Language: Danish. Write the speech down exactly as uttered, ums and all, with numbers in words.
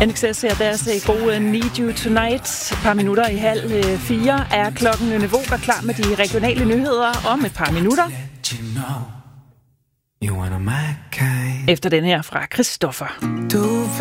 N X S her, der er gode Need You Tonight. Et par minutter i halv fire er klokken Niveau er klar med de regionale nyheder om et par minutter. Efter den her fra Christoffer.